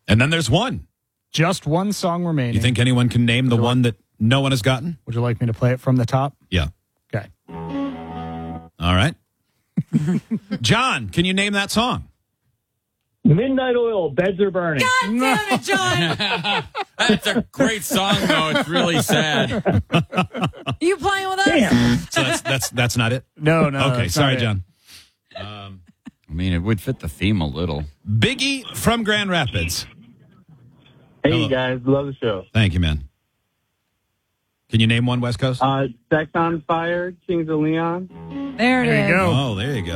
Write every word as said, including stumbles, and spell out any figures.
And then there's one. Just one song remaining. You think anyone can name the one that no one has gotten? Would you like me to play it from the top? Yeah. Okay. All right. John, can you name that song? Midnight Oil, Beds Are Burning. God damn it, John. That's a great song, though. It's really sad. You playing with us? Damn. So that's that's that's not it? No, no. Okay, that's sorry, not it. John. Um, I mean, it would fit the theme a little. Biggie from Grand Rapids. Hey, Hello. guys. Love the show. Thank you, man. Can you name one, West Coast? Uh, Sex on Fire, Kings of Leon. There it There is. you go. Oh, there you go.